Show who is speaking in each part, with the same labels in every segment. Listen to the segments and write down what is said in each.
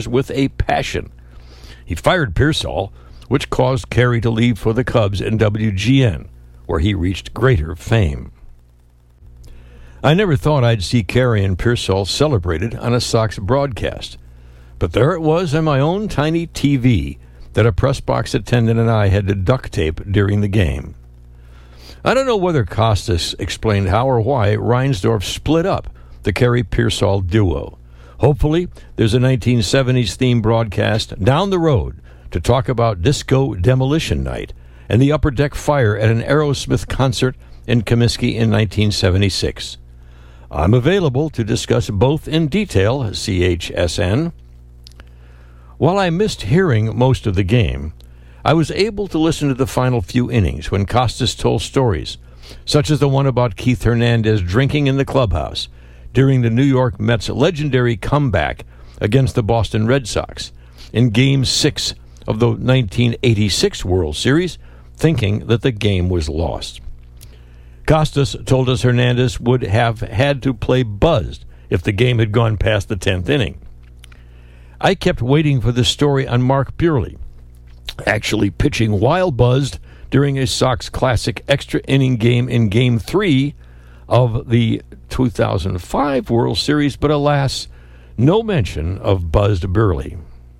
Speaker 1: with a passion. He fired Pearsall, which caused Carey to leave for the Cubs and WGN, where he reached greater fame. I never thought I'd see Carey and Pearsall celebrated on a Sox broadcast, but there it was on my own tiny TV that a press box attendant and I had to duct tape during the game. I don't know whether Costas explained how or why Reinsdorf split up the Carey-Pearsall duo. Hopefully, there's a 1970s theme broadcast down the road to talk about Disco Demolition Night and the Upper Deck Fire at an Aerosmith concert in Comiskey in 1976. I'm available to discuss both in detail, CHSN. While I missed hearing most of the game, I was able to listen to the final few innings when Costas told stories, such as the one about Keith Hernandez drinking in the clubhouse during the New York Mets' legendary comeback against the Boston Red Sox in Game 6 of the 1986 World Series, thinking that the game was lost. Costas told us Hernandez would have had to play buzzed if the game had gone past the 10th inning. I kept waiting for the story on Mark Buehrle, actually pitching while buzzed during a Sox Classic extra inning game in Game 3 of the 2005 World Series, but alas, no mention of buzzed Buehrle.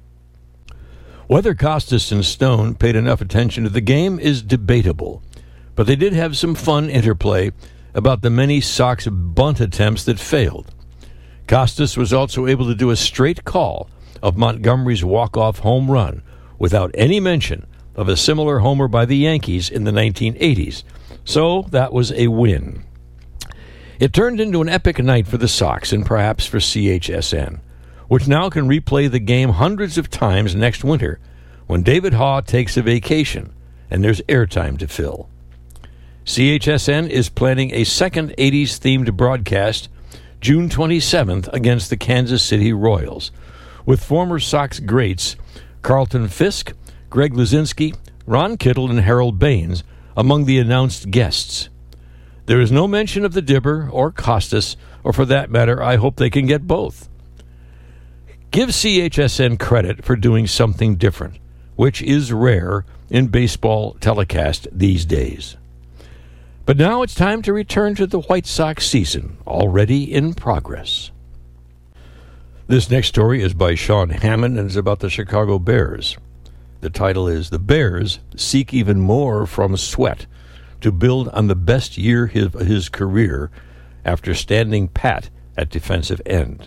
Speaker 1: Whether Costas and Stone paid enough attention to the game is debatable, but they did have some fun interplay about the many Sox bunt attempts that failed. Costas was also able to do a straight call of Montgomery's walk-off home run without any mention of a similar homer by the Yankees in the 1980s, so that was a win. It turned into an epic night for the Sox and perhaps for CHSN, which now can replay the game hundreds of times next winter when David Haugh takes a vacation and there's airtime to fill. CHSN is planning a second 80s-themed broadcast June 27th against the Kansas City Royals, with former Sox greats Carlton Fisk, Greg Luzinski, Ron Kittle, and Harold Baines among the announced guests. There is no mention of the Dibber or Costas, or for that matter, I hope they can get both. Give CHSN credit for doing something different, which is rare in baseball telecast these days. But now it's time to return to the White Sox season, already in progress. This next story is by Sean Hammond and is about the Chicago Bears. The title is "The Bears Seek Even More from Sweat to Build on the Best Year of His Career After Standing Pat at Defensive End."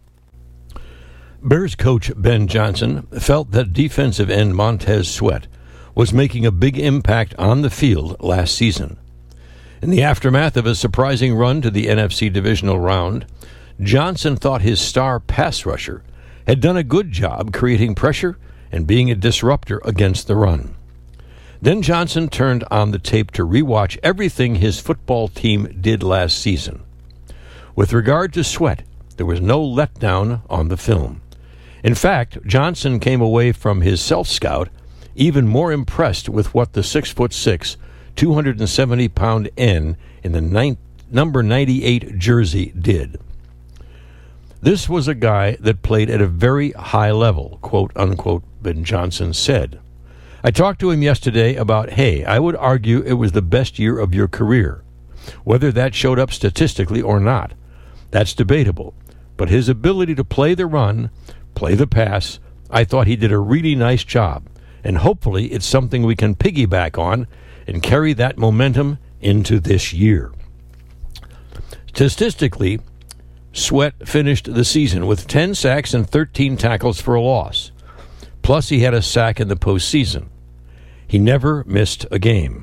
Speaker 1: Bears coach Ben Johnson felt that defensive end Montez Sweat was making a big impact on the field last season. In the aftermath of a surprising run to the NFC divisional round, Johnson thought his star pass rusher had done a good job creating pressure and being a disruptor against the run. Then Johnson turned on the tape to rewatch everything his football team did last season. With regard to Sweat, there was no letdown on the film. In fact, Johnson came away from his self-scout even more impressed with what the 6'6", 270-pound end in the number 98 jersey did. This was a guy that played at a very high level, quote unquote, Ben Johnson said. I talked to him yesterday about, hey, I would argue it was the best year of your career. Whether that showed up statistically or not, that's debatable. But his ability to play the run, play the pass, I thought he did a really nice job. And hopefully it's something we can piggyback on and carry that momentum into this year. Statistically, Sweat finished the season with 10 sacks and 13 tackles for a loss. Plus, he had a sack in the postseason. He never missed a game.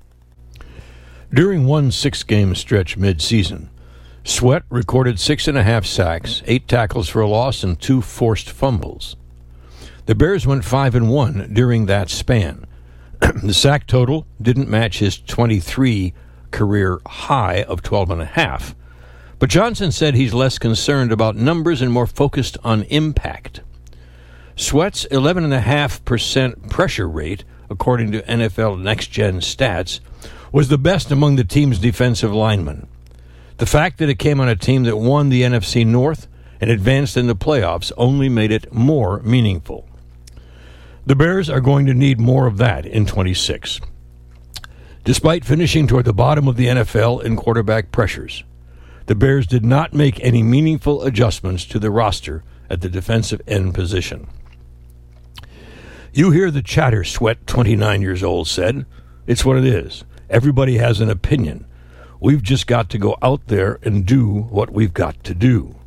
Speaker 1: During one 6-game stretch mid-season, Sweat recorded 6.5 sacks, 8 tackles for a loss, and 2 forced fumbles. The Bears went 5-1 during that span. The sack total didn't match his 23 career high of 12.5, but Johnson said he's less concerned about numbers and more focused on impact. Sweat's 11.5% pressure rate, according to NFL Next Gen Stats, was the best among the team's defensive linemen. The fact that it came on a team that won the NFC North and advanced in the playoffs only made it more meaningful. The Bears are going to need more of that in 26. Despite finishing toward the bottom of the NFL in quarterback pressures, the Bears did not make any meaningful adjustments to the roster at the defensive end position. You hear the chatter, Sweat, 29 years old, said. It's what it is. Everybody has an opinion. We've just got to go out there and do what we've got to do.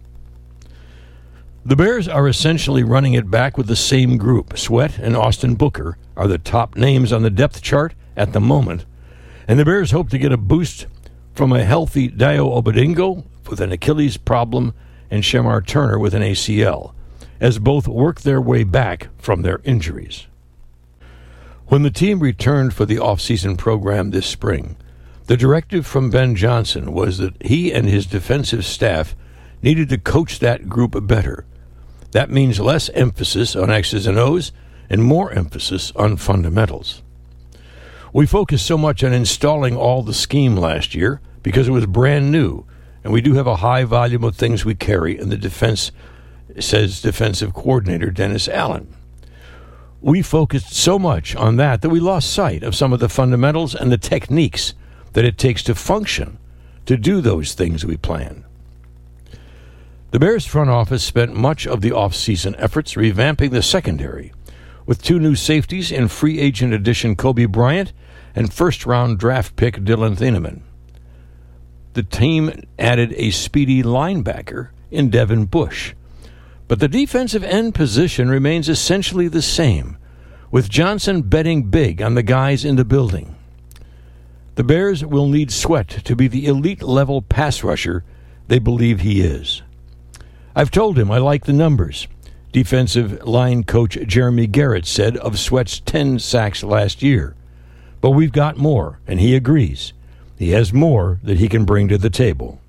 Speaker 1: The Bears are essentially running it back with the same group. Sweat and Austin Booker are the top names on the depth chart at the moment, and the Bears hope to get a boost from a healthy Dayo Obadingo with an Achilles problem and Shemar Turner with an ACL, as both work their way back from their injuries. When the team returned for the offseason program this spring, the directive from Ben Johnson was that he and his defensive staff needed to coach that group better. That means less emphasis on X's and O's and more emphasis on fundamentals. We focused so much on installing all the scheme last year because it was brand new, and we do have a high volume of things we carry in the defense, says defensive coordinator Dennis Allen. We focused so much on that we lost sight of some of the fundamentals and the techniques that it takes to function, to do those things we plan. The Bears front office spent much of the offseason efforts revamping the secondary, with 2 new safeties in free agent addition Kobe Bryant and first-round draft pick Dylan Thieneman. The team added a speedy linebacker in Devin Bush, but the defensive end position remains essentially the same, with Johnson betting big on the guys in the building. The Bears will need Sweat to be the elite-level pass rusher they believe he is. I've told him I like the numbers, defensive line coach Jeremy Garrett said of Sweat's 10 sacks last year. But we've got more, and he agrees. He has more that he can bring to the table.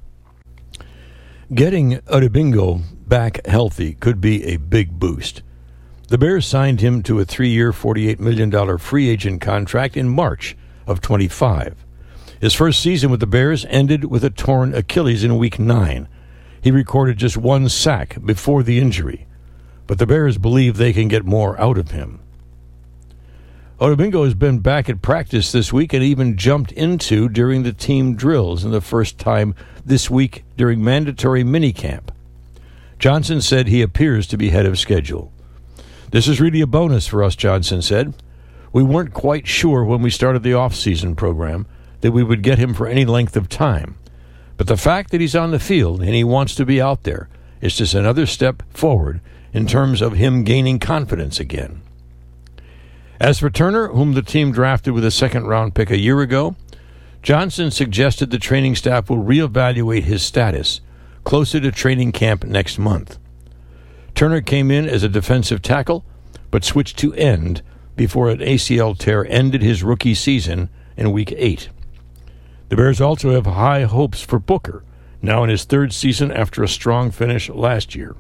Speaker 1: Getting Odubingo back healthy could be a big boost. The Bears signed him to a 3-year, $48 million free agent contract in March of 25. His first season with the Bears ended with a torn Achilles in Week 9. He recorded just 1 sack before the injury, but the Bears believe they can get more out of him. Odubingo has been back at practice this week and even jumped into during the team drills in the first time this week during mandatory minicamp. Johnson said he appears to be ahead of schedule. This is really a bonus for us, Johnson said. We weren't quite sure when we started the off-season program that we would get him for any length of time. But the fact that he's on the field and he wants to be out there is just another step forward in terms of him gaining confidence again. As for Turner, whom the team drafted with a second-round pick a year ago, Johnson suggested the training staff will reevaluate his status closer to training camp next month. Turner came in as a defensive tackle, but switched to end before an ACL tear ended his rookie season in Week 8. The Bears also have high hopes for Booker, now in his 3rd season after a strong finish last year.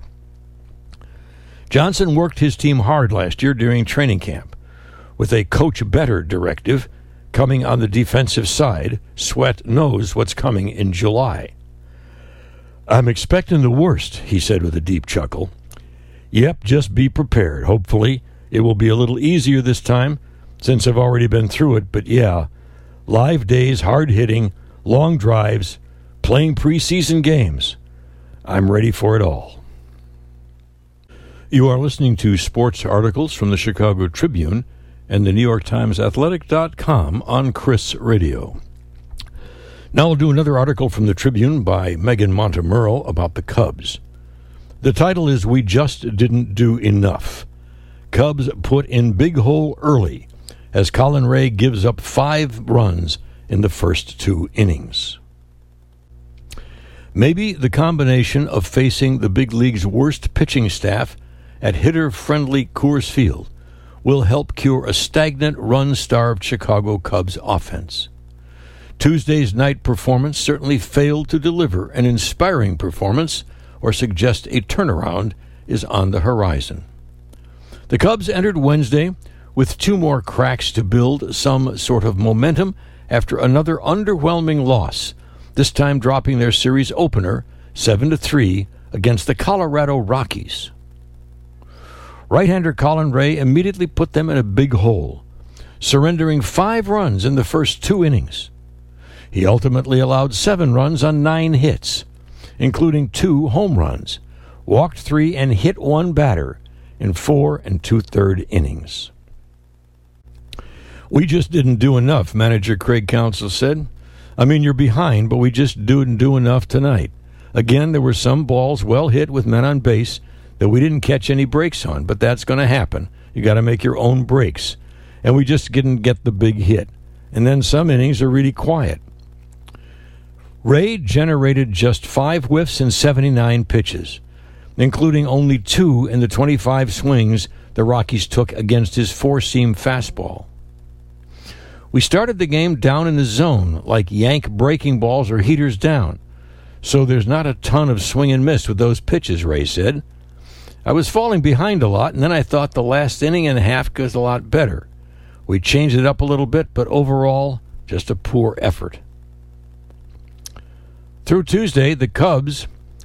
Speaker 1: Johnson worked his team hard last year during training camp. With a coach better directive coming on the defensive side, Sweat knows what's coming in July. I'm expecting the worst, he said with a deep chuckle. Yep, just be prepared. Hopefully it will be a little easier this time, since I've already been through it, but yeah, live days, hard-hitting, long drives, playing preseason games. I'm ready for it all. You are listening to sports articles from the Chicago Tribune and the New York Times Athletic.com on Chris Radio. Now we'll do another article from the Tribune by Megan Montemurro about the Cubs. The title is We Just Didn't Do Enough. Cubs put in big hole early as Colin Ray gives up 5 runs in the first 2 innings. Maybe the combination of facing the big league's worst pitching staff at hitter-friendly Coors Field will help cure a stagnant, run-starved Chicago Cubs offense. Tuesday's night performance certainly failed to deliver an inspiring performance or suggest a turnaround is on the horizon. The Cubs entered Wednesday with 2 more cracks to build some sort of momentum after another underwhelming loss, this time dropping their series opener 7-3 against the Colorado Rockies. Right-hander Colin Ray immediately put them in a big hole, surrendering 5 runs in the first 2 innings. He ultimately allowed 7 runs on 9 hits, including 2 home runs, walked 3 and hit 1 batter in 4 2/3 innings. "We just didn't do enough," manager Craig Counsell said. "I mean, you're behind, but we just didn't do enough tonight. Again, there were some balls well hit with men on base that we didn't catch any breaks on, but that's going to happen. You got to make your own breaks. And we just didn't get the big hit. And then some innings are really quiet." Ray generated just 5 whiffs in 79 pitches, including only 2 in the 25 swings the Rockies took against his 4-seam fastball. "We started the game down in the zone, like yank breaking balls or heaters down, so there's not a ton of swing and miss with those pitches," Ray said. "I was falling behind a lot, and then I thought the last inning and a half goes a lot better. We changed it up a little bit, but overall, just a poor effort." Through Tuesday, the Cubs,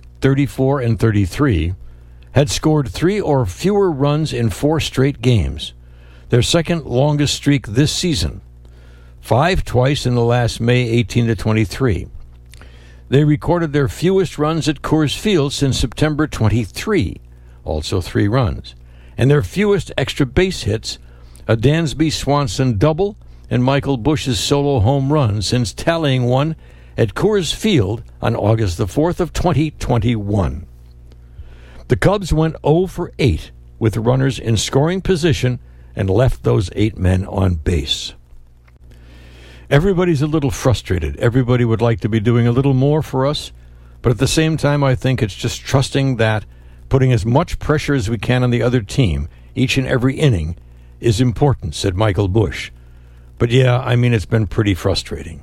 Speaker 1: 34-33, had scored 3 or fewer runs in 4 straight games, their second longest streak this season, 5 twice in the last May 18-23. They recorded their fewest runs at Coors Field since September 23, also 3 runs, and their fewest extra base hits, a Dansby Swanson double and Michael Busch's solo home run, since tallying one at Coors Field on August the 4th of 2021. The Cubs went 0 for 8 with runners in scoring position and left those 8 men on base. Everybody's a little frustrated. Everybody would like to be doing a little more for us, but at the same time I think it's just trusting that putting as much pressure as we can on the other team each and every inning is important, said Michael Busch. But yeah, I mean, it's been pretty frustrating.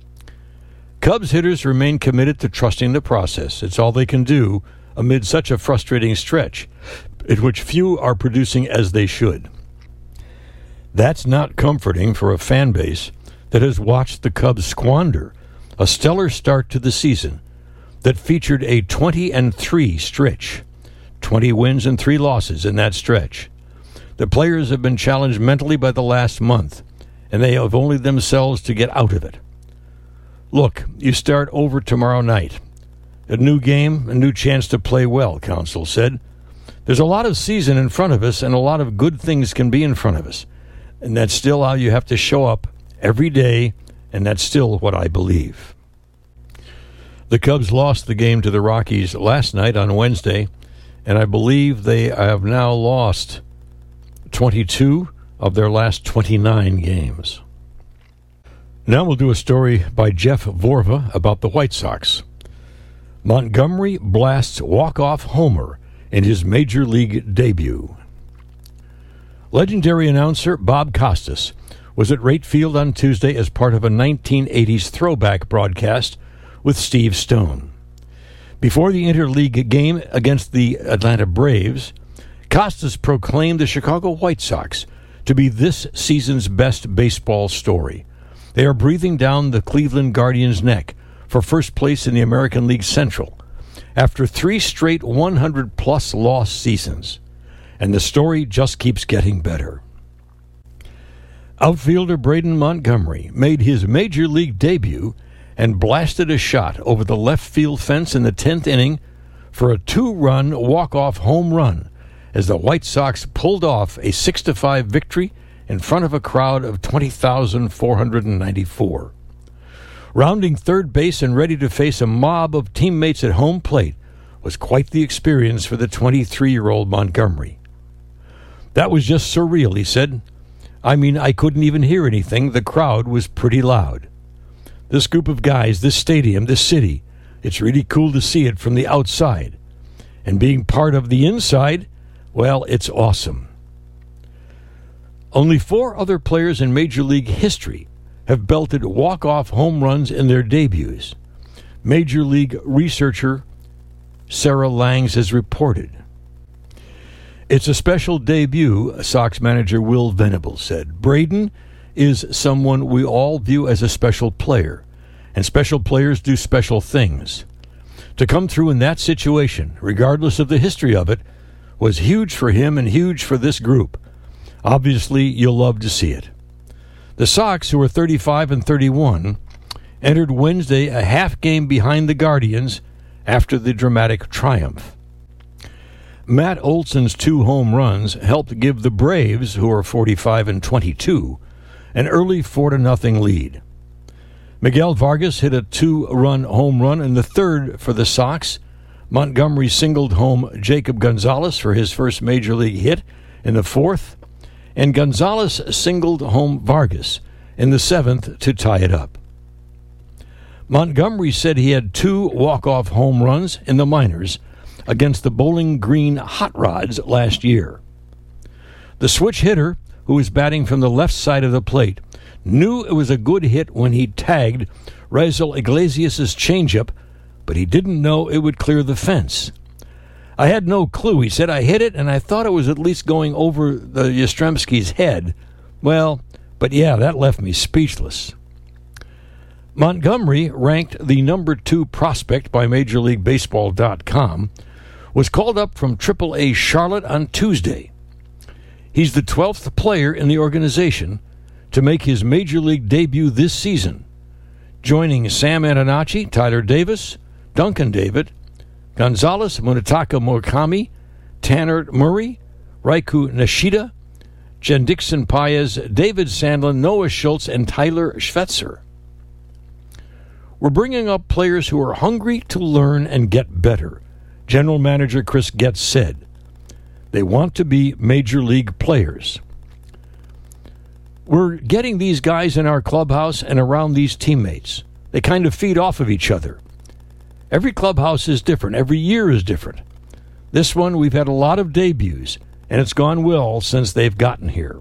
Speaker 1: Cubs hitters remain committed to trusting the process. It's all they can do amid such a frustrating stretch, in which few are producing as they should. That's not comforting for a fan base that has watched the Cubs squander a stellar start to the season that featured a 20-3 stretch, 20 wins and 3 losses in that stretch. The players have been challenged mentally by the last month, and they have only themselves to get out of it. Look, you start over tomorrow night. A new game, a new chance to play well, Counsell said. There's a lot of season in front of us, and a lot of good things can be in front of us. And that's still how you have to show up every day, and that's still what I believe. The Cubs lost the game to the Rockies last night on Wednesday, and I believe they have now lost 22 of their last 29 games. Now we'll do a story by Jeff Vorva about the White Sox. Montgomery blasts walk-off homer in his Major League debut. Legendary announcer Bob Costas was at Rate Field on Tuesday as part of a 1980s throwback broadcast with Steve Stone. Before the interleague game against the Atlanta Braves, Costas proclaimed the Chicago White Sox to be this season's best baseball story. They are breathing down the Cleveland Guardians' neck for first place in the American League Central after 3 straight 100-plus loss seasons, and the story just keeps getting better. Outfielder Braden Montgomery made his Major League debut and blasted a shot over the left field fence in the 10th inning for a 2-run walk-off home run as the White Sox pulled off a 6-5 victory in front of a crowd of 20,494. Rounding third base and ready to face a mob of teammates at home plate was quite the experience for the 23-year-old Montgomery. That was just surreal, he said. I mean, I couldn't even hear anything. The crowd was pretty loud. This group of guys, this stadium, this city, it's really cool to see it from the outside. And being part of the inside, well, it's awesome. Only 4 other players in Major League history have belted walk-off home runs in their debuts. Major League researcher Sarah Langs has reported. It's a special debut, Sox manager Will Venable said. Braden is someone we all view as a special player, and special players do special things. To come through in that situation, regardless of the history of it, was huge for him and huge for this group. Obviously, you'll love to see it. The Sox, who are 35-31, entered Wednesday a half game behind the Guardians after the dramatic triumph. Matt Olson's 2 home runs helped give the Braves, who are 45-22, an early 4-0 lead. Miguel Vargas hit a 2-run home run in the third for the Sox. Montgomery singled home Jacob Gonzalez for his first major league hit in the fourth, and Gonzalez singled home Vargas in the seventh to tie it up. Montgomery said he had 2 walk-off home runs in the minors against the Bowling Green Hot Rods last year. The switch hitter, who was batting from the left side of the plate, knew it was a good hit when he tagged Raisel Iglesias' changeup, but he didn't know it would clear the fence. I had no clue, he said. I hit it, and I thought it was at least going over the Yastrzemski's head. Well, but yeah, that left me speechless. Montgomery, ranked the number 2 prospect by MajorLeagueBaseball.com, was called up from AAA Charlotte on Tuesday. He's the 12th player in the organization to make his Major League debut this season, joining Sam Antonacci, Tyler Davis, Duncan David, Gonzalez, Munetaka Murakami, Tanner Murray, Raiku Nishida, Jen Dixon Paez, David Sandlin, Noah Schultz, and Tyler Schvetzer. We're bringing up players who are hungry to learn and get better, General Manager Chris Getz said. They want to be Major League players. We're getting these guys in our clubhouse and around these teammates. They kind of feed off of each other. Every clubhouse is different. Every year is different. This one, we've had a lot of debuts, and it's gone well since they've gotten here.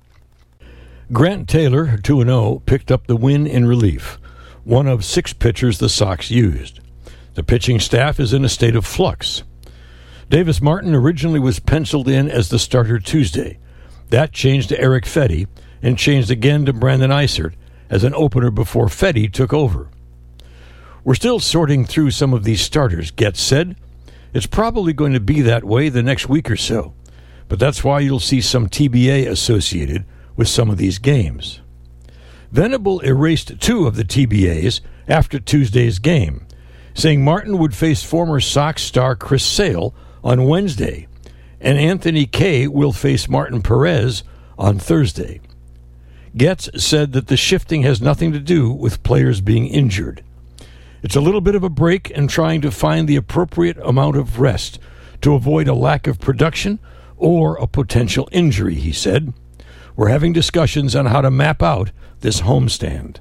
Speaker 1: Grant Taylor, 2-0, picked up the win in relief, one of 6 pitchers the Sox used. The pitching staff is in a state of flux. Davis Martin originally was penciled in as the starter Tuesday. That changed to Eric Fedde, and changed again to Brandon Eisert as an opener before Fedde took over. We're still sorting through some of these starters, Getz said. It's probably going to be that way the next week or so, but that's why you'll see some TBA associated with some of these games. Venable erased 2 of the TBAs after Tuesday's game, saying Martin would face former Sox star Chris Sale on Wednesday, and Anthony Kay will face Martin Perez on Thursday. Getz said that the shifting has nothing to do with players being injured. It's a little bit of a break and trying to find the appropriate amount of rest to avoid a lack of production or a potential injury, he said. We're having discussions on how to map out this homestand.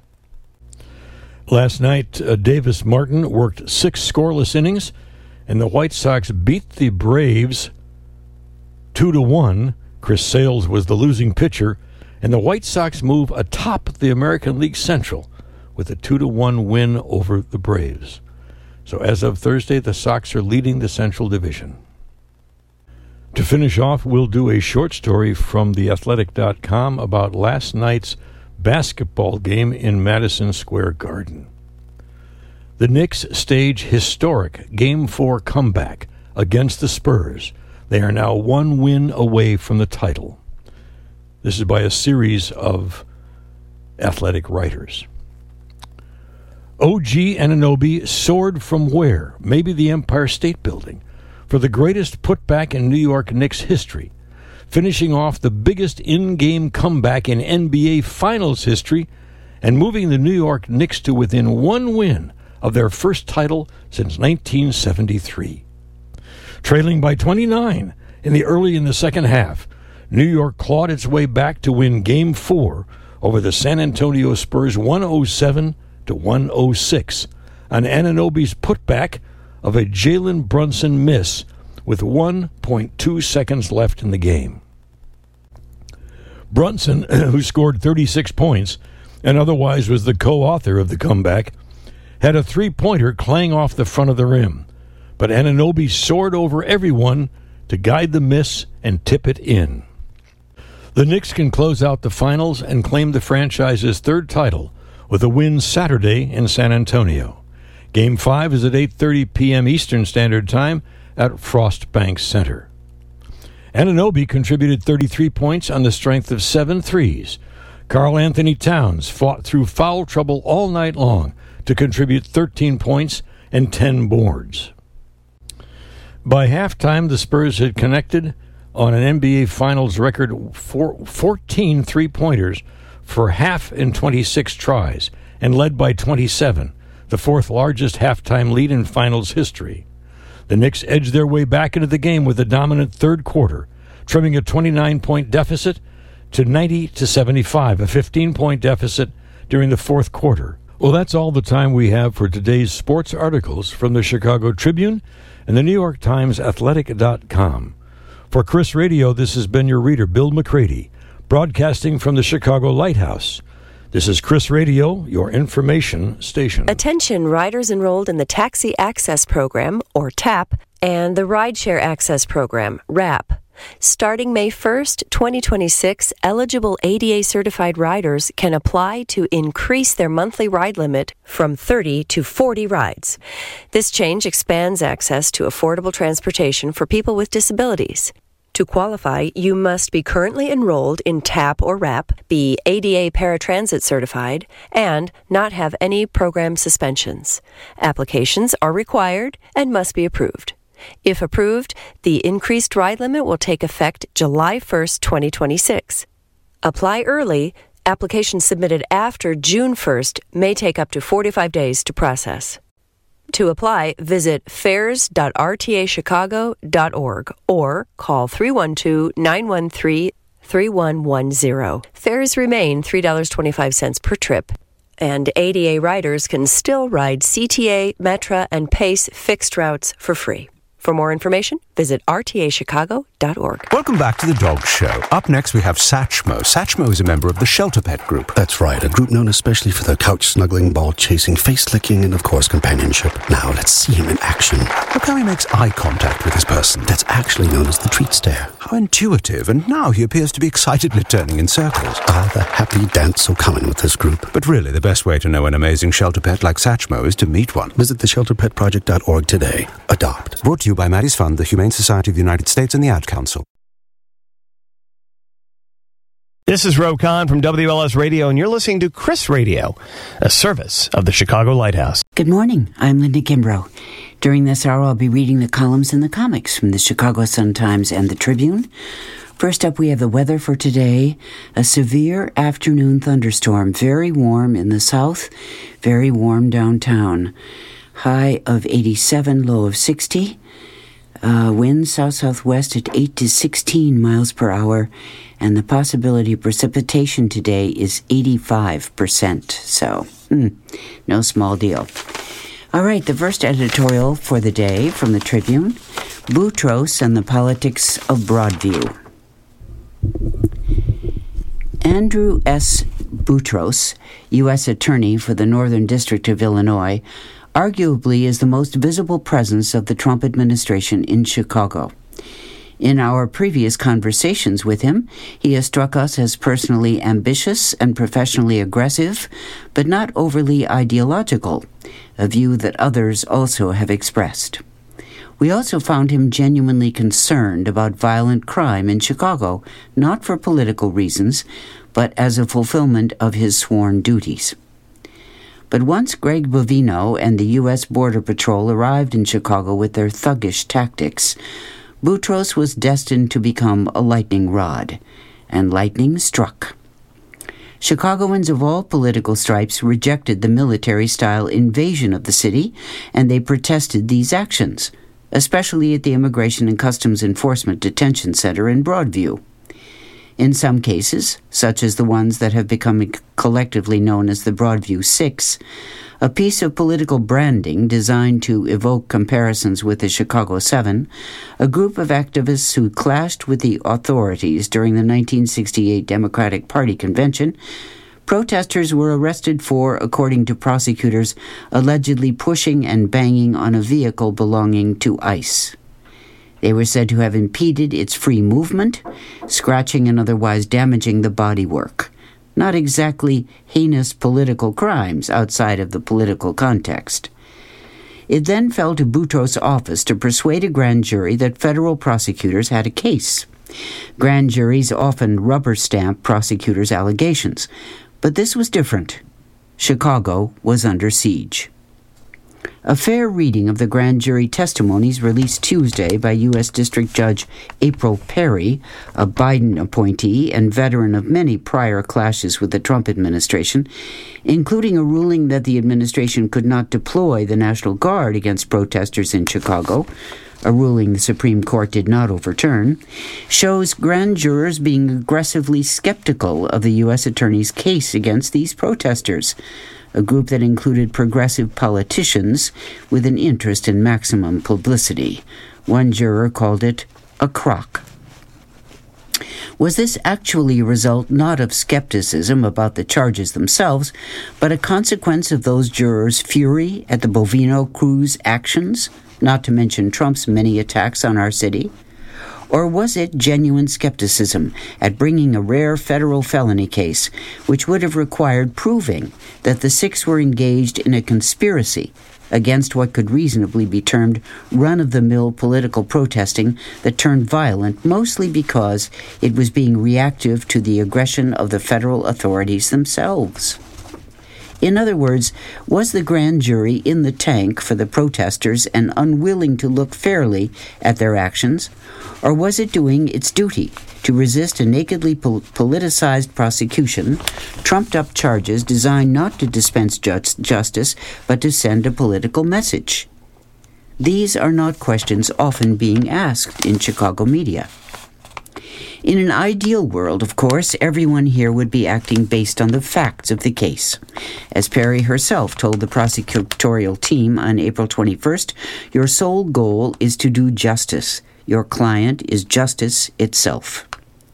Speaker 1: Last night, Davis Martin worked 6 scoreless innings, and the White Sox beat the Braves 2-1. Chris Sales was the losing pitcher, and the White Sox move atop the American League Central with a 2-1 win over the Braves. So as of Thursday, the Sox are leading the Central Division. To finish off, we'll do a short story from theathletic.com about last night's basketball game in Madison Square Garden. The Knicks stage historic Game 4 comeback against the Spurs. They are now 1 win away from the title. This is by a series of athletic writers. OG Anunoby soared from where? Maybe the Empire State Building, for the greatest putback in New York Knicks history, finishing off the biggest in-game comeback in NBA Finals history and moving the New York Knicks to within 1 win of their first title since 1973. Trailing by 29 in the second half, New York clawed its way back to win Game 4 over the San Antonio Spurs 107-106 on Anunoby's putback of a Jalen Brunson miss with 1.2 seconds left in the game. Brunson, who scored 36 points and otherwise was the co-author of the comeback, had a three-pointer clang off the front of the rim, but Anunoby soared over everyone to guide the miss and tip it in. The Knicks can close out the finals and claim the franchise's third title with a win Saturday in San Antonio. Game 5 is at 8:30 p.m. Eastern Standard Time at Frost Bank Center. Anunoby contributed 33 points on the strength of 7 threes. Karl Anthony Towns fought through foul trouble all night long to contribute 13 points and 10 boards. By halftime, the Spurs had connected on an NBA Finals record 14 three-pointers for half in 26 tries and led by 27, the fourth largest halftime lead in Finals history. The Knicks edged their way back into the game with a dominant third quarter, trimming a 29-point deficit to 90-75, a 15-point deficit during the fourth quarter. Well, that's all the time we have for today's sports articles from the Chicago Tribune and the New York Times Athletic.com. For Chris Radio, this has been your reader, Bill McCready, broadcasting from the Chicago Lighthouse. This is Chris Radio, your information station.
Speaker 2: Attention riders enrolled in the Taxi Access Program, or TAP, and the Rideshare Access Program, RAP. Starting May 1st, 2026, eligible ADA-certified riders can apply to increase their monthly ride limit from 30 to 40 rides. This change expands access to affordable transportation for people with disabilities. To qualify, you must be currently enrolled in TAP or RAP, be ADA paratransit certified, and not have any program suspensions. Applications are required and must be approved. If approved, the increased ride limit will take effect July 1st, 2026. Apply early. Applications submitted after June 1st may take up to 45 days to process. To apply, visit fares.rtachicago.org or call 312-913-3110. Fares remain $3.25 per trip, and ADA riders can still ride CTA, Metra, and PACE fixed routes for free. For more information, visit rtachicago.org.
Speaker 3: Welcome back to The Dog Show. Up next, we have Satchmo. Satchmo is a member of the Shelter Pet Group.
Speaker 4: That's right, a group known especially for their couch-snuggling, ball-chasing, face-licking, and, of course, companionship. Now, let's see him in action.
Speaker 3: Look how he makes eye contact with his person.
Speaker 4: That's actually known as the treat stare.
Speaker 3: How intuitive, and now he appears to be excitedly turning in circles.
Speaker 4: Ah, the happy dance so common with this group.
Speaker 3: But really, the best way to know an amazing shelter pet like Satchmo is to meet one.
Speaker 4: Visit theshelterpetproject.org today. Adopt.
Speaker 3: Brought to you by Maddie's Fund, the Humane Society of the United States, and the Ad Council.
Speaker 5: This is Ro Khan from WLS Radio, and you're listening to Chris Radio, a service of the Chicago Lighthouse.
Speaker 6: Good morning. I'm Linda Kimbrough. During this hour, I'll be reading the columns and the comics from the Chicago Sun-Times and the Tribune. First up, we have the weather for today. A severe afternoon thunderstorm. Very warm in the south, very warm downtown. High of 87, low of 60. Winds south-southwest at 8 to 16 miles per hour, and the possibility of precipitation today is 85%. So, no small deal. All right, the first editorial for the day from the Tribune, Boutros and the Politics of Broadview. Andrew S. Boutros, U.S. Attorney for the Northern District of Illinois, arguably is the most visible presence of the Trump administration in Chicago. In our previous conversations with him, he has struck us as personally ambitious and professionally aggressive, but not overly ideological, a view that others also have expressed. We also found him genuinely concerned about violent crime in Chicago, not for political reasons, but as a fulfillment of his sworn duties. But once Greg Bovino and the U.S. Border Patrol arrived in Chicago with their thuggish tactics, Boutros was destined to become a lightning rod, and lightning struck. Chicagoans of all political stripes rejected the military-style invasion of the city, and they protested these actions, especially at the Immigration and Customs Enforcement Detention Center in Broadview. In some cases, such as the ones that have become collectively known as the Broadview Six, a piece of political branding designed to evoke comparisons with the Chicago Seven, a group of activists who clashed with the authorities during the 1968 Democratic Party convention, protesters were arrested for, according to prosecutors, allegedly pushing and banging on a vehicle belonging to ICE. They were said to have impeded its free movement, scratching and otherwise damaging the bodywork. Not exactly heinous political crimes outside of the political context. It then fell to Boutros' office to persuade a grand jury that federal prosecutors had a case. Grand juries often rubber-stamp prosecutors' allegations, but this was different. Chicago was under siege. A fair reading of the grand jury testimonies released Tuesday by U.S. District Judge April Perry, a Biden appointee and veteran of many prior clashes with the Trump administration, including a ruling that the administration could not deploy the National Guard against protesters in Chicago, a ruling the Supreme Court did not overturn, shows grand jurors being aggressively skeptical of the U.S. Attorney's case against these protesters, a group that included progressive politicians with an interest in maximum publicity. One juror called it a crock. Was this actually a result not of skepticism about the charges themselves, but a consequence of those jurors' fury at the Bovino crew's actions, not to mention Trump's many attacks on our city? Or was it genuine skepticism at bringing a rare federal felony case, which would have required proving that the six were engaged in a conspiracy against what could reasonably be termed run-of-the-mill political protesting that turned violent mostly because it was being reactive to the aggression of the federal authorities themselves? In other words, was the grand jury in the tank for the protesters and unwilling to look fairly at their actions, or was it doing its duty to resist a nakedly politicized prosecution, trumped-up charges designed not to dispense justice, but to send a political message? These are not questions often being asked in Chicago media. In an ideal world, of course, everyone here would be acting based on the facts of the case. As Perry herself told the prosecutorial team on April 21st, your sole goal is to do justice. Your client is justice itself.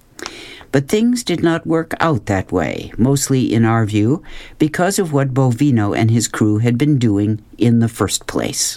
Speaker 6: But things did not work out that way, mostly in our view, because of what Bovino and his crew had been doing in the first place.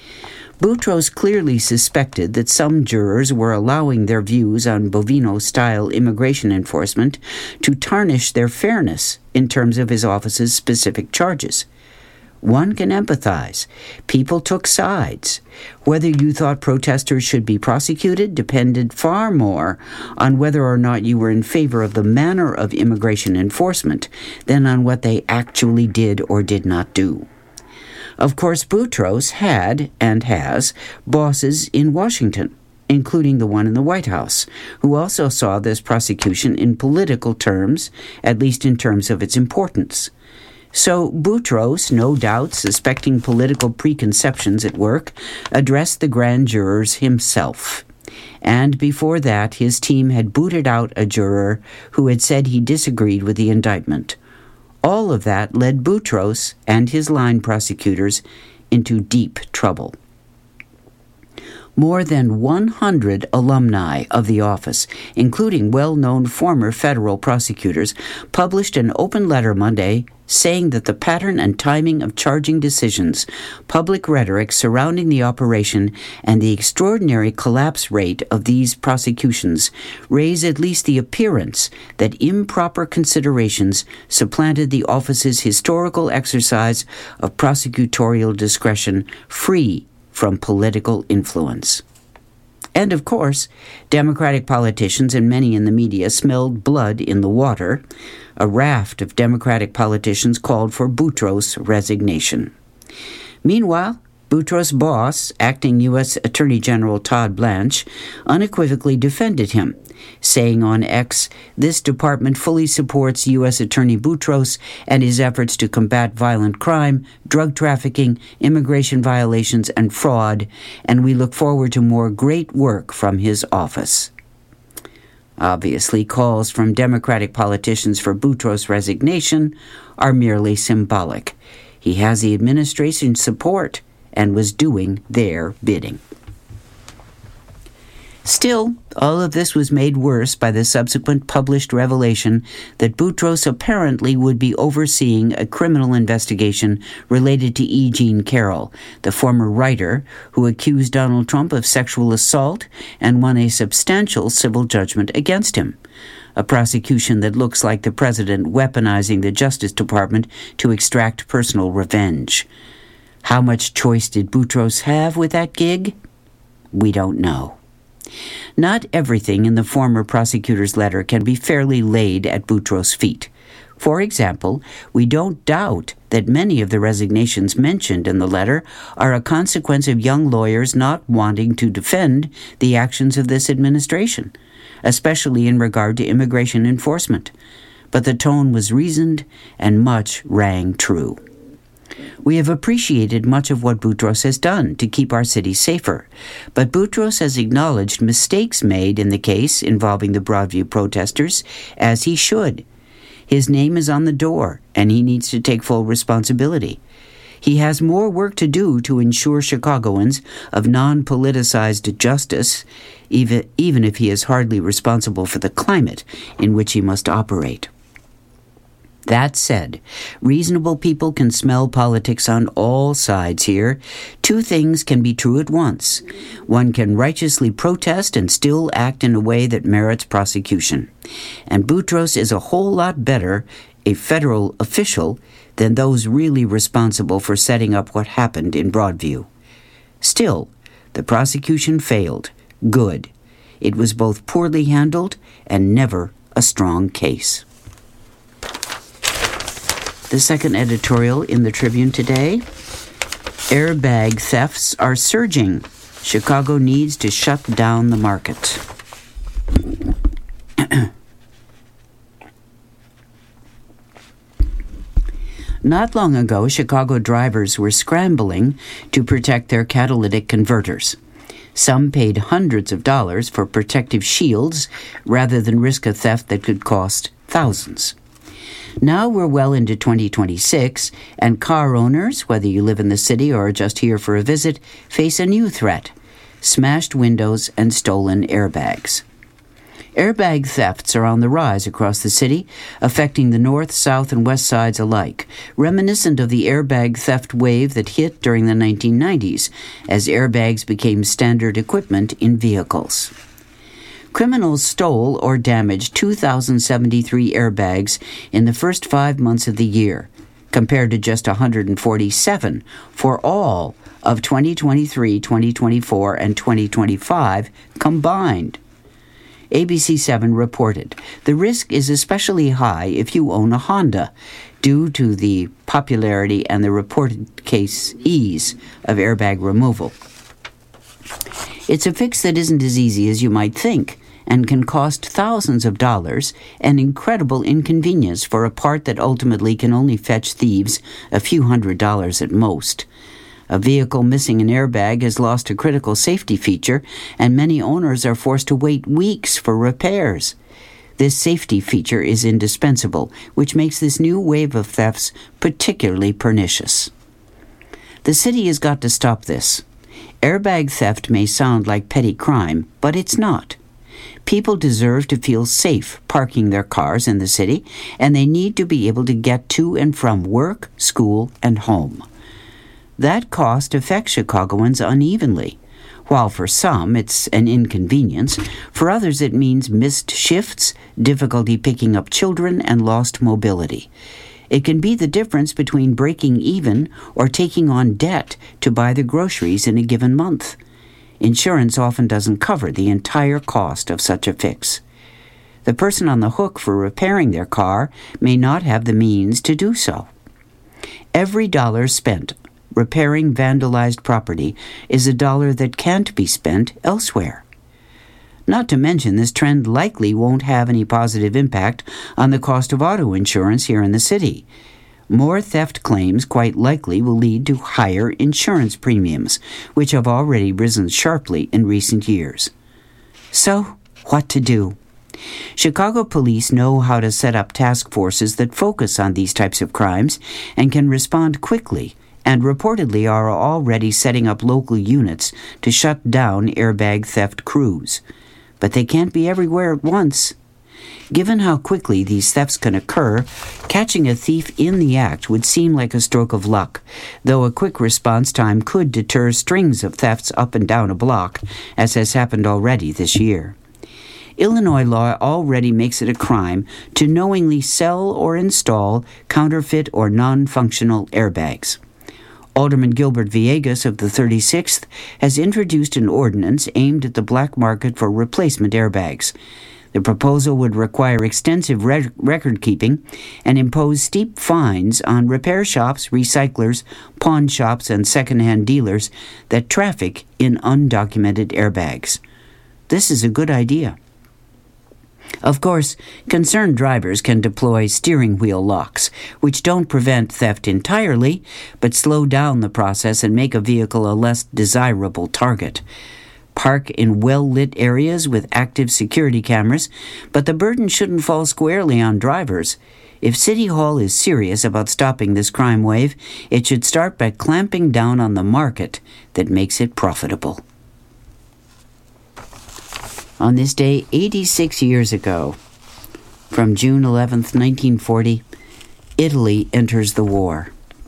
Speaker 6: Boutros clearly suspected that some jurors were allowing their views on Bovino-style immigration enforcement to tarnish their fairness in terms of his office's specific charges. One can empathize. People took sides. Whether you thought protesters should be prosecuted depended far more on whether or not you were in favor of the manner of immigration enforcement than on what they actually did or did not do. Of course, Boutros had, and has, bosses in Washington, including the one in the White House, who also saw this prosecution in political terms, at least in terms of its importance. So Boutros, no doubt suspecting political preconceptions at work, addressed the grand jurors himself. And before that, his team had booted out a juror who had said he disagreed with the indictment. All of that led Boutros and his line prosecutors into deep trouble. More than 100 alumni of the office, including well-known former federal prosecutors, published an open letter Monday saying that the pattern and timing of charging decisions, public rhetoric surrounding the operation, and the extraordinary collapse rate of these prosecutions raise at least the appearance that improper considerations supplanted the office's historical exercise of prosecutorial discretion free from political influence. And, of course, Democratic politicians and many in the media smelled blood in the water. A raft of Democratic politicians called for Boutros' resignation. Meanwhile, Boutros' boss, acting U.S. Attorney General Todd Blanche, unequivocally defended him, saying on X, "This department fully supports U.S. Attorney Boutros and his efforts to combat violent crime, drug trafficking, immigration violations, and fraud, and we look forward to more great work from his office." Obviously, calls from Democratic politicians for Boutros' resignation are merely symbolic. He has the administration's support and was doing their bidding. Still, all of this was made worse by the subsequent published revelation that Boutros apparently would be overseeing a criminal investigation related to E. Jean Carroll, the former writer who accused Donald Trump of sexual assault and won a substantial civil judgment against him. A prosecution that looks like the president weaponizing the Justice Department to extract personal revenge. How much choice did Boutros have with that gig? We don't know. Not everything in the former prosecutor's letter can be fairly laid at Boutros' feet. For example, we don't doubt that many of the resignations mentioned in the letter are a consequence of young lawyers not wanting to defend the actions of this administration, especially in regard to immigration enforcement. But the tone was reasoned and much rang true. We have appreciated much of what Boutros has done to keep our city safer, but Boutros has acknowledged mistakes made in the case involving the Broadview protesters, as he should. His name is on the door, and he needs to take full responsibility. He has more work to do to ensure Chicagoans of non-politicized justice, even if he is hardly responsible for the climate in which he must operate. That said, reasonable people can smell politics on all sides here. Two things can be true at once. One can righteously protest and still act in a way that merits prosecution. And Boutros is a whole lot better a federal official than those really responsible for setting up what happened in Broadview. Still, the prosecution failed. Good. It was both poorly handled and never a strong case. The second editorial in the Tribune today: airbag thefts are surging. Chicago needs to shut down the market. Not long ago, Chicago drivers were scrambling to protect their catalytic converters. Some paid hundreds of dollars for protective shields rather than risk a theft that could cost thousands. Now we're well into 2026, and car owners, whether you live in the city or are just here for a visit, face a new threat: smashed windows and stolen airbags. Airbag thefts are on the rise across the city, affecting the north, south, and west sides alike, reminiscent of the airbag theft wave that hit during the 1990s, as airbags became standard equipment in vehicles. Criminals stole or damaged 2,073 airbags in the first 5 months of the year, compared to just 147 for all of 2023, 2024, and 2025 combined. ABC7 reported, the risk is especially high if you own a Honda, due to the popularity and the reported case ease of airbag removal. It's a fix that isn't as easy as you might think, and can cost thousands of dollars, an incredible inconvenience for a part that ultimately can only fetch thieves a few $100s at most. A vehicle missing an airbag has lost a critical safety feature, and many owners are forced to wait weeks for repairs. This safety feature is indispensable, which makes this new wave of thefts particularly pernicious. The city has got to stop this. Airbag theft may sound like petty crime, but it's not. People deserve to feel safe parking their cars in the city, and they need to be able to get to and from work, school, and home. That cost affects Chicagoans unevenly. While for some it's an inconvenience, for others it means missed shifts, difficulty picking up children, and lost mobility. It can be the difference between breaking even or taking on debt to buy the groceries in a given month. Insurance often doesn't cover the entire cost of such a fix. The person on the hook for repairing their car may not have the means to do so. Every dollar spent repairing vandalized property is a dollar that can't be spent elsewhere. Not to mention, this trend likely won't have any positive impact on the cost of auto insurance here in the city. More theft claims quite likely will lead to higher insurance premiums, which have already risen sharply in recent years. So, what to do? Chicago police know how to set up task forces that focus on these types of crimes and can respond quickly, and reportedly are already setting up local units to shut down airbag theft crews. But they can't be everywhere at once. Given how quickly these thefts can occur, catching a thief in the act would seem like a stroke of luck, though a quick response time could deter strings of thefts up and down a block, as has happened already this year. Illinois law already makes it a crime to knowingly sell or install counterfeit or non-functional airbags. Alderman Gilbert Villegas of the 36th has introduced an ordinance aimed at the black market for replacement airbags. The proposal would require extensive record-keeping and impose steep fines on repair shops, recyclers, pawn shops, and second-hand dealers that traffic in undocumented airbags. This is a good idea. Of course, concerned drivers can deploy steering wheel locks, which don't prevent theft entirely, but slow down the process and make a vehicle a less desirable target. Park in well-lit areas with active security cameras, but the burden shouldn't fall squarely on drivers. If City Hall is serious about stopping this crime wave, it should start by clamping down on the market that makes it profitable. On this day, 86 years ago, from June 11th, 1940, Italy enters the war.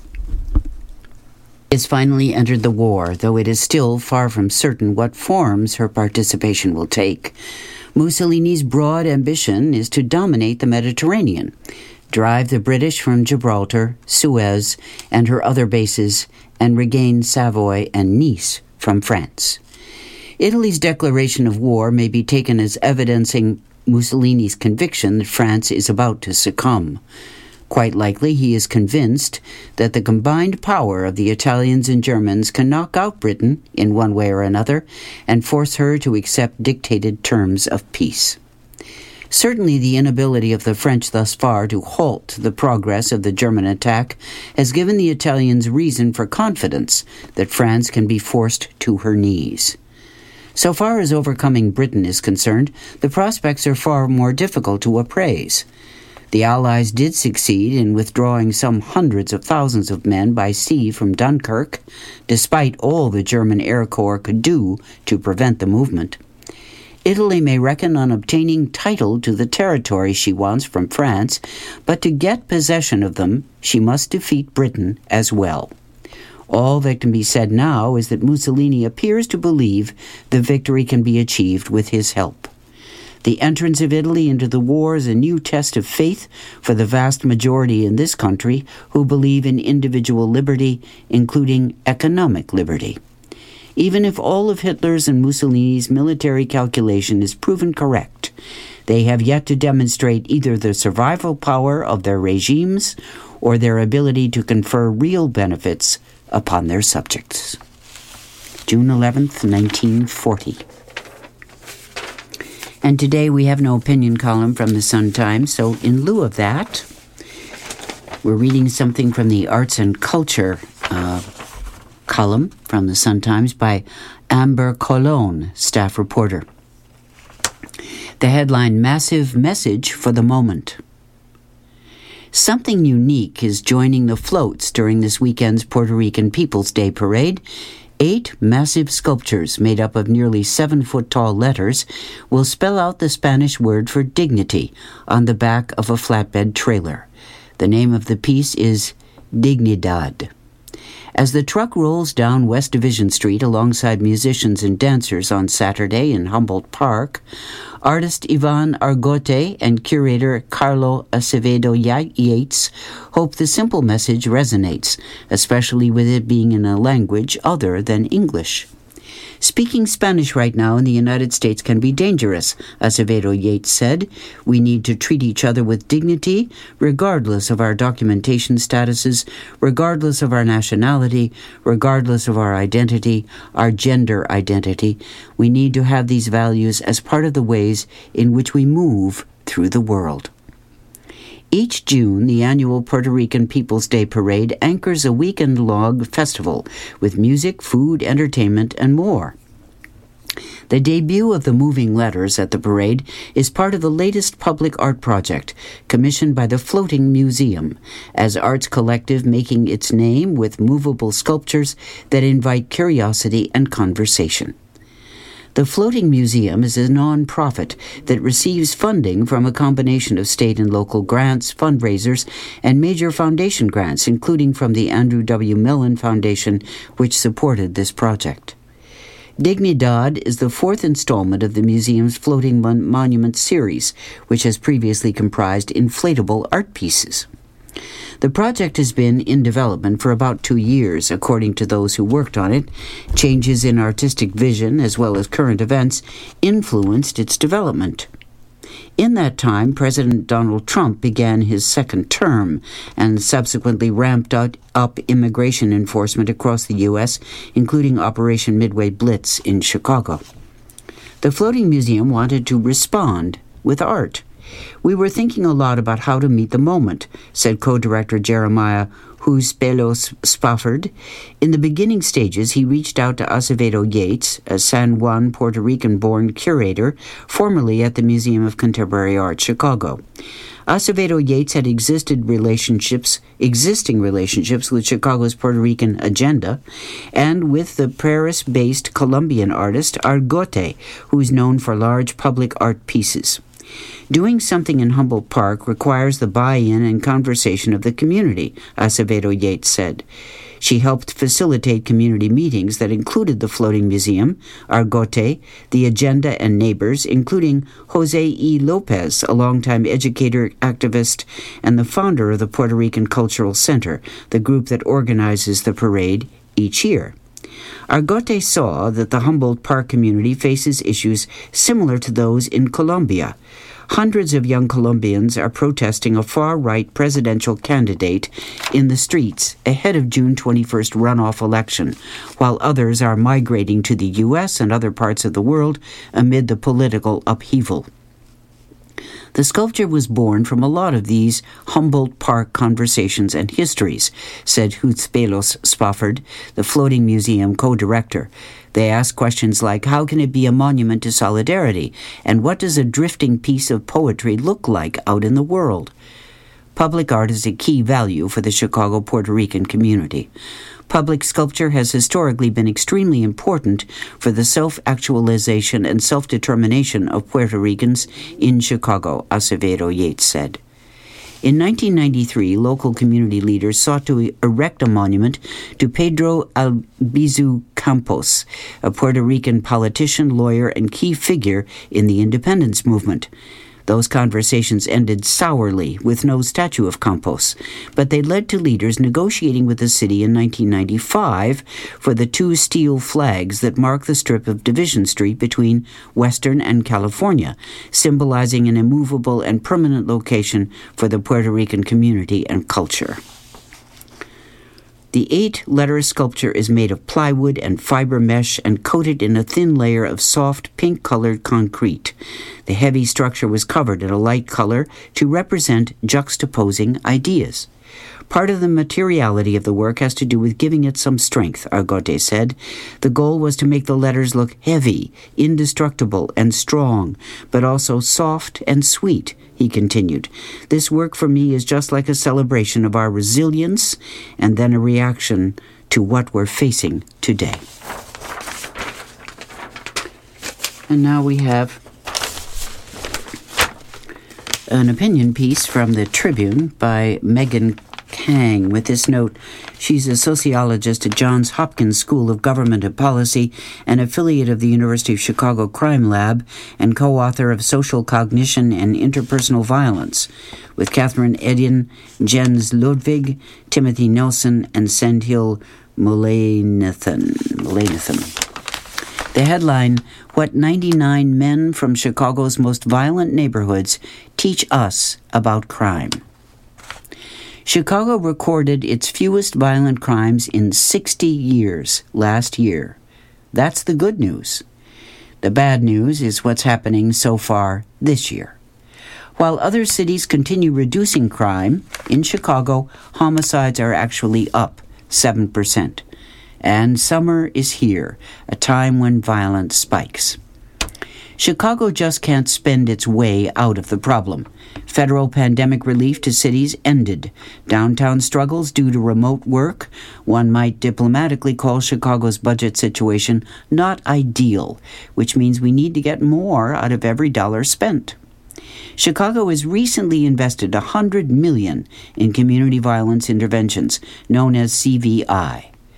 Speaker 6: Has finally entered the war, though it is still far from certain what forms her participation will take. Mussolini's broad ambition is to dominate the Mediterranean, drive the British from Gibraltar, Suez, and her other bases, and regain Savoy and Nice from France. Italy's declaration of war may be taken as evidencing Mussolini's conviction that France is about to succumb. Quite likely, he is convinced that the combined power of the Italians and Germans can knock out Britain in one way or another and force her to accept dictated terms of peace. Certainly, the inability of the French thus far to halt the progress of the German attack has given the Italians reason for confidence that France can be forced to her knees. So far as overcoming Britain is concerned, the prospects are far more difficult to appraise. The Allies did succeed in withdrawing some hundreds of thousands of men by sea from Dunkirk, despite all the German Air Corps could do to prevent the movement. Italy may reckon on obtaining title to the territory she wants from France, but to get possession of them, she must defeat Britain as well. All that can be said now is that Mussolini appears to believe the victory can be achieved with his help. The entrance of Italy into the war is a new test of faith for the vast majority in this country who believe in individual liberty, including economic liberty. Even if all of Hitler's and Mussolini's military calculation is proven correct, they have yet to demonstrate either the survival power of their regimes or their ability to confer real benefits upon their subjects. June 11th, 1940. And today we have no opinion column from the Sun-Times, so in lieu of that, we're reading something from the Arts and Culture column from the Sun-Times by Amber Colon, staff reporter. The headline, Massive Message for the Moment. Something unique is joining the floats during this weekend's Puerto Rican People's Day Parade. 8 massive sculptures made up of nearly 7-foot-tall letters will spell out the Spanish word for dignity on the back of a flatbed trailer. The name of the piece is Dignidad. As the truck rolls down West Division Street alongside musicians and dancers on Saturday in Humboldt Park, artist Ivan Argote and curator Carlo Acevedo Yates hope the simple message resonates, especially with it being in a language other than English. Speaking Spanish right now in the United States can be dangerous, Acevedo Yates said. We need to treat each other with dignity, regardless of our documentation statuses, regardless of our nationality, regardless of our identity, our gender identity. We need to have these values as part of the ways in which we move through the world. Each June, the annual Puerto Rican People's Day Parade anchors a weekend-long festival with music, food, entertainment, and more. The debut of the Moving Letters at the parade is part of the latest public art project commissioned by the Floating Museum, as arts collective making its name with movable sculptures that invite curiosity and conversation. The Floating Museum is a non-profit that receives funding from a combination of state and local grants, fundraisers, and major foundation grants, including from the Andrew W. Mellon Foundation, which supported this project. Dignidad is the 4th installment of the museum's Floating Monument series, which has previously comprised inflatable art pieces. The project has been in development for about 2 years, according to those who worked on it. Changes in artistic vision, as well as current events, influenced its development. In that time, President Donald Trump began his second term and subsequently ramped up immigration enforcement across the U.S., including Operation Midway Blitz in Chicago. The Floating Museum wanted to respond with art. "We were thinking a lot about how to meet the moment," said co-director Jeremiah Huspelos Spafford. In the beginning stages, he reached out to Acevedo Yates, a San Juan, Puerto Rican-born curator, formerly at the Museum of Contemporary Art, Chicago. Acevedo Yates had existing relationships with Chicago's Puerto Rican agenda, and with the Paris-based Colombian artist Argote, who is known for large public art pieces. Doing something in Humboldt Park requires the buy-in and conversation of the community, Acevedo Yates said. She helped facilitate community meetings that included the Floating Museum, Argote, the agenda, and neighbors, including Jose E. Lopez, a longtime educator, activist, and the founder of the Puerto Rican Cultural Center, the group that organizes the parade each year. Argote saw that the Humboldt Park community faces issues similar to those in Colombia. Hundreds of young Colombians are protesting a far-right presidential candidate in the streets ahead of June 21st runoff election, while others are migrating to the U.S. and other parts of the world amid the political upheaval. The sculpture was born from a lot of these Humboldt Park conversations and histories, said Huspelos Spafford, the Floating Museum co-director. They ask questions like, how can it be a monument to solidarity? And what does a drifting piece of poetry look like out in the world? Public art is a key value for the Chicago Puerto Rican community. Public sculpture has historically been extremely important for the self-actualization and self-determination of Puerto Ricans in Chicago, Acevedo Yates said. In 1993, local community leaders sought to erect a monument to Pedro Albizu Campos, a Puerto Rican politician, lawyer, and key figure in the independence movement. Those conversations ended sourly with no statue of Campos, but they led to leaders negotiating with the city in 1995 for the 2 steel flags that mark the strip of Division Street between Western and California, symbolizing an immovable and permanent location for the Puerto Rican community and culture. The 8-letter sculpture is made of plywood and fiber mesh and coated in a thin layer of soft pink-colored concrete. The heavy structure was covered in a light color to represent juxtaposing ideas. Part of the materiality of the work has to do with giving it some strength, Argote said. The goal was to make the letters look heavy, indestructible, and strong, but also soft and sweet, he continued. This work for me is just like a celebration of our resilience and then a reaction to what we're facing today. And now we have an opinion piece from the Tribune by Megan Kang with this note. She's a sociologist at Johns Hopkins School of Government and Policy, an affiliate of the University of Chicago Crime Lab, and co-author of Social Cognition and Interpersonal Violence, with Catherine Edin, Jens Ludwig, Timothy Nelson, and Sendhil Mullainathan. The headline, What 99 Men from Chicago's Most Violent Neighborhoods Teach Us About Crime. Chicago recorded its fewest violent crimes in 60 years last year. That's the good news. The bad news is what's happening so far this year. While other cities continue reducing crime, in Chicago, homicides are actually up 7%. And summer is here, a time when violence spikes. Chicago just can't spend its way out of the problem. Federal pandemic relief to cities ended. Downtown struggles due to remote work. One might diplomatically call Chicago's budget situation not ideal, which means we need to get more out of every dollar spent. Chicago has recently invested $100 million in community violence interventions, known as CVI.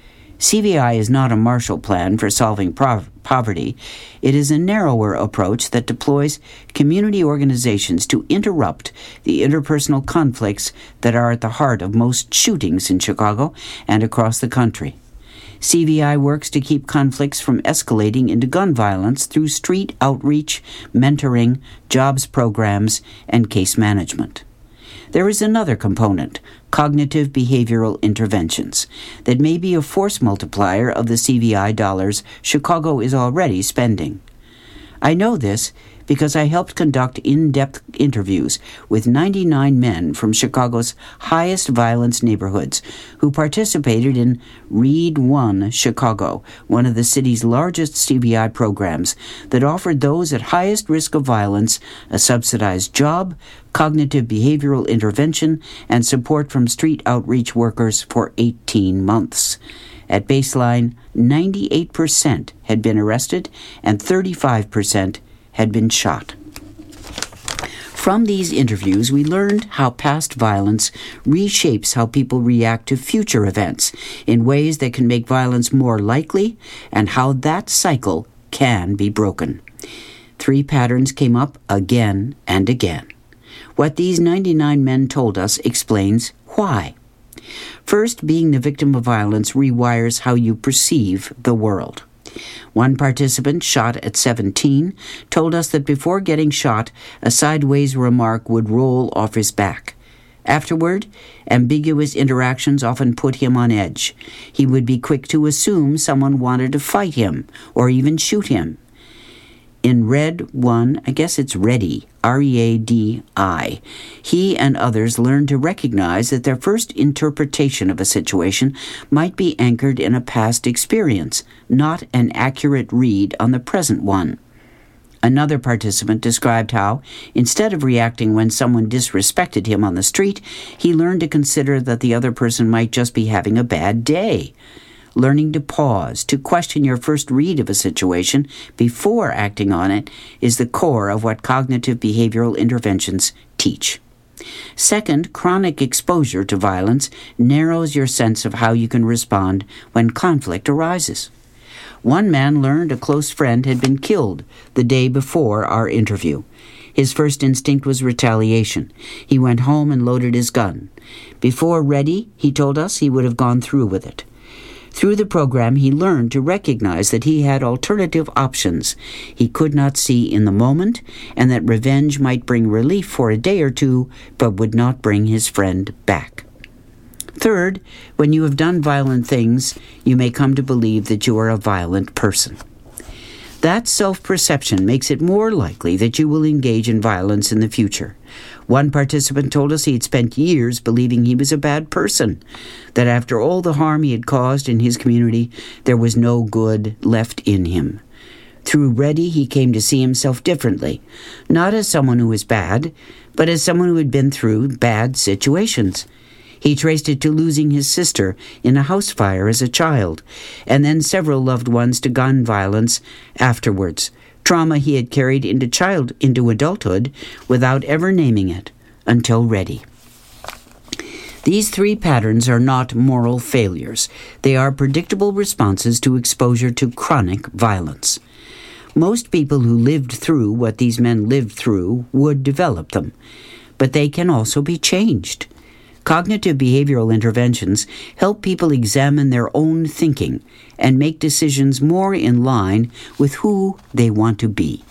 Speaker 6: CVI is not a Marshall Plan for solving poverty. It is a narrower approach that deploys community organizations to interrupt the interpersonal conflicts that are at the heart of most shootings in Chicago and across the country. CVI works to keep conflicts from escalating into gun violence through street outreach, mentoring, jobs programs, and case management. There is another component, cognitive behavioral interventions, that may be a force multiplier of the CVI dollars Chicago is already spending. I know this because I helped conduct in-depth interviews with 99 men from Chicago's highest violence neighborhoods who participated in Read One Chicago, one of the city's largest CVI programs that offered those at highest risk of violence a subsidized job, cognitive behavioral intervention, and support from street outreach workers for 18 months. At baseline, 98% had been arrested and 35% had been shot. From these interviews, we learned how past violence reshapes how people react to future events in ways that can make violence more likely and how that cycle can be broken. 3 patterns came up again and again. What these 99 men told us explains why. First, being the victim of violence rewires how you perceive the world. One participant, shot at 17, told us that before getting shot, a sideways remark would roll off his back. Afterward, ambiguous interactions often put him on edge. He would be quick to assume someone wanted to fight him or even shoot him. In Red One, I guess it's Ready, R-E-A-D-I, he and others learned to recognize that their first interpretation of a situation might be anchored in a past experience, not an accurate read on the present one. Another participant described how, instead of reacting when someone disrespected him on the street, he learned to consider that the other person might just be having a bad day. Learning to pause, to question your first read of a situation before acting on it is the core of what cognitive behavioral interventions teach. Second, chronic exposure to violence narrows your sense of how you can respond when conflict arises. One man learned a close friend had been killed the day before our interview. His first instinct was retaliation. He went home and loaded his gun. Before Ready, he told us he would have gone through with it. Through the program, he learned to recognize that he had alternative options he could not see in the moment, and that revenge might bring relief for a day or two, but would not bring his friend back. Third, when you have done violent things, you may come to believe that you are a violent person. That self-perception makes it more likely that you will engage in violence in the future. One participant told us he had spent years believing he was a bad person, that after all the harm he had caused in his community, there was no good left in him. Through Ready, he came to see himself differently, not as someone who was bad, but as someone who had been through bad situations. He traced it to losing his sister in a house fire as a child, and then several loved ones to gun violence afterwards. Trauma he had carried into adulthood without ever naming it, until Ready. These 3 patterns are not moral failures. They are predictable responses to exposure to chronic violence. Most people who lived through what these men lived through would develop them, but they can also be changed. Cognitive behavioral interventions help people examine their own thinking and make decisions more in line with who they want to be.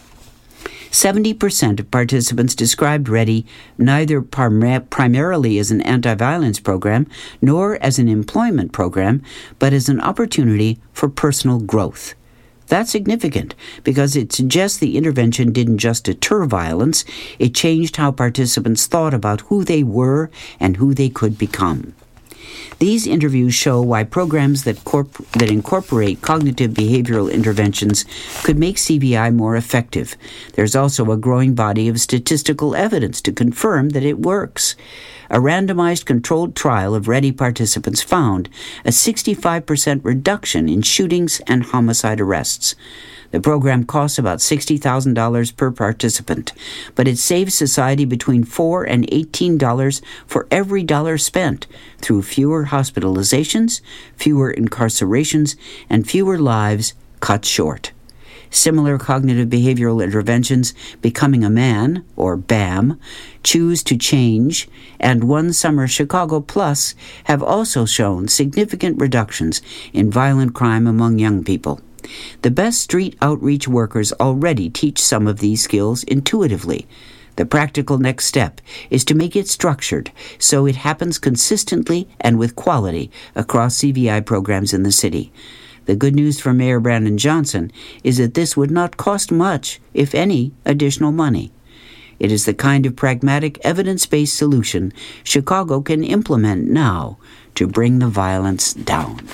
Speaker 6: 70% of participants described Ready neither primarily as an anti-violence program nor as an employment program, but as an opportunity for personal growth. That's significant because it suggests the intervention didn't just deter violence, it changed how participants thought about who they were and who they could become. These interviews show why programs that incorporate cognitive behavioral interventions could make CVI more effective. There's also a growing body of statistical evidence to confirm that it works. A randomized controlled trial of ready participants found a 65% reduction in shootings and homicide arrests. The program costs about $60,000 per participant, but it saves society between $4 and $18 for every dollar spent through fewer hospitalizations, fewer incarcerations, and fewer lives cut short. Similar cognitive behavioral interventions, Becoming a Man, or BAM, Choose to Change, and One Summer Chicago Plus have also shown significant reductions in violent crime among young people. The best street outreach workers already teach some of these skills intuitively. The practical next step is to make it structured so it happens consistently and with quality across CVI programs in the city. The good news for Mayor Brandon Johnson is that this would not cost much, if any, additional money. It is the kind of pragmatic, evidence-based solution Chicago can implement now to bring the violence down.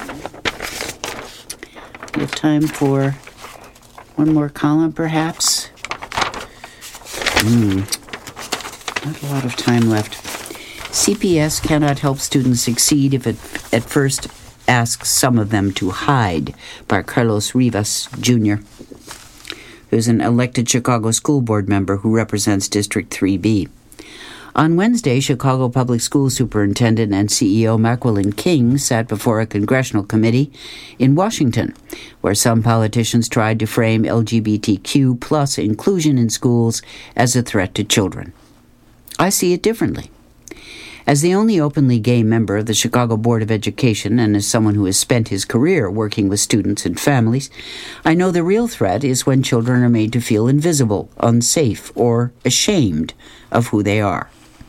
Speaker 6: We have time for one more column, perhaps. Not a lot of time left. CPS cannot help students succeed if it at first asks some of them to hide, by Carlos Rivas, Jr., who's an elected Chicago school board member who represents District 3B. On Wednesday, Chicago Public School Superintendent and CEO Macquillan King sat before a congressional committee in Washington, where some politicians tried to frame LGBTQ plus inclusion in schools as a threat to children. I see it differently. As the only openly gay member of the Chicago Board of Education and as someone who has spent his career working with students and families, I know the real threat is when children are made to feel invisible, unsafe, or ashamed of who they are.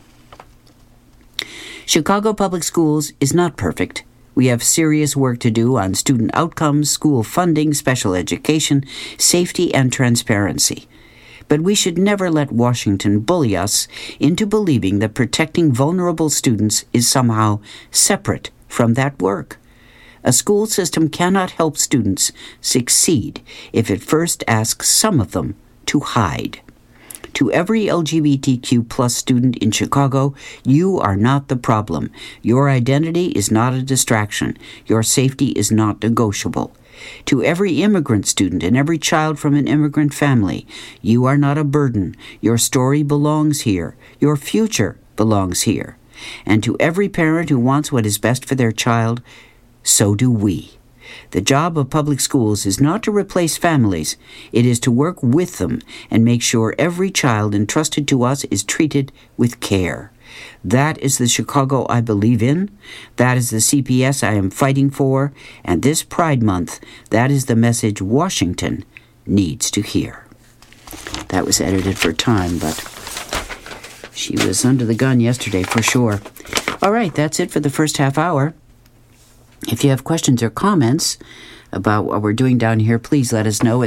Speaker 6: Chicago Public Schools is not perfect. We have serious work to do on student outcomes, school funding, special education, safety, and transparency. But we should never let Washington bully us into believing that protecting vulnerable students is somehow separate from that work. A school system cannot help students succeed if it first asks some of them to hide. To every LGBTQ plus student in Chicago, you are not the problem. Your identity is not a distraction. Your safety is not negotiable. To every immigrant student and every child from an immigrant family, you are not a burden. Your story belongs here. Your future belongs here. And to every parent who wants what is best for their child, so do we. The job of public schools is not to replace families. It is to work with them and make sure every child entrusted to us is treated with care. That is the Chicago I believe in. That is the CPS I am fighting for. And this Pride Month, that is the message Washington needs to hear. That was edited for time, but she was under the gun yesterday for sure. All right, that's it for the first half hour. If you have questions or comments about what we're doing down here, please let us know at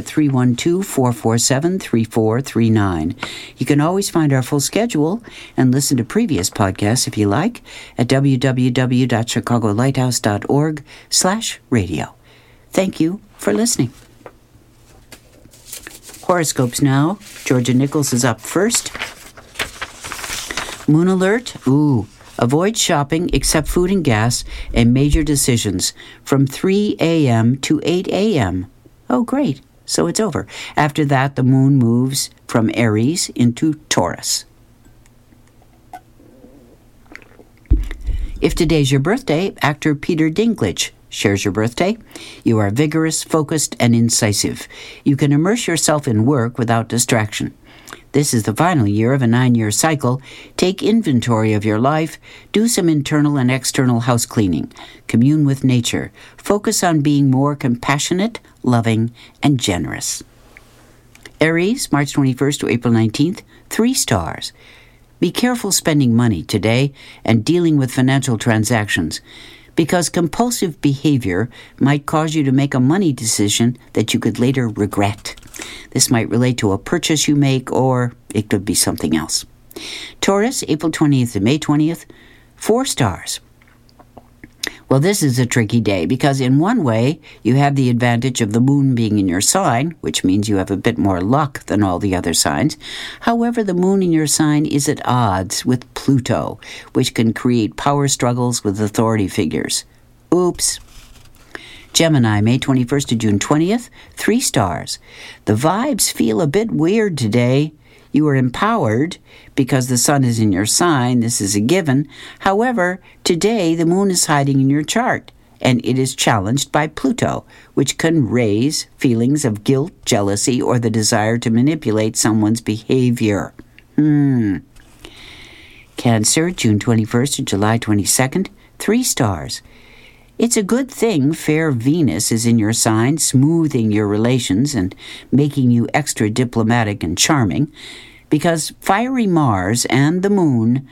Speaker 6: 312-447-3439. You can always find our full schedule and listen to previous podcasts if you like at www.chicagolighthouse.org/radio. Thank you for listening. Horoscopes now. Georgia Nichols is up first. Moon alert. Avoid shopping except food and gas and major decisions from 3 a.m. to 8 a.m. Oh, great. So it's over. After that, the moon moves from Aries into Taurus. If today's your birthday, actor Peter Dinklage shares your birthday. You are vigorous, focused, and incisive. You can immerse yourself in work without distraction. This is the final year of a 9-year cycle. Take inventory of your life. Do some internal and external house cleaning. Commune with nature. Focus on being more compassionate, loving, and generous. Aries, March 21st to April 19th, 3 stars. Be careful spending money today and dealing with financial transactions, because compulsive behavior might cause you to make a money decision that you could later regret. This might relate to a purchase you make, or it could be something else. Taurus, April 20th to May 20th, 4 stars. Well, this is a tricky day because in one way, you have the advantage of the moon being in your sign, which means you have a bit more luck than all the other signs. However, the moon in your sign is at odds with Pluto, which can create power struggles with authority figures. Oops. Gemini, May 21st to June 20th, 3 stars. The vibes feel a bit weird today. You are empowered because the sun is in your sign. This is a given. However, today the moon is hiding in your chart, and it is challenged by Pluto, which can raise feelings of guilt, jealousy, or the desire to manipulate someone's behavior. Cancer, June 21st to July 22nd, 3 stars. It's a good thing fair Venus is in your sign, smoothing your relations and making you extra diplomatic and charming, because fiery Mars and the moon